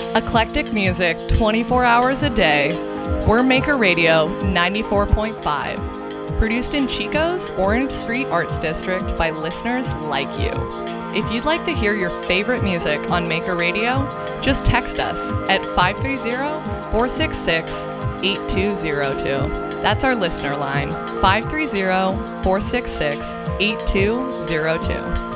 Eclectic music 24 hours a day. We're Maker Radio 94.5. Produced in Chico's Orange Street Arts District by listeners like you. If you'd like to hear your favorite music on Maker Radio, just text us at 530-466-8202. That's our listener line, 530-466-8202.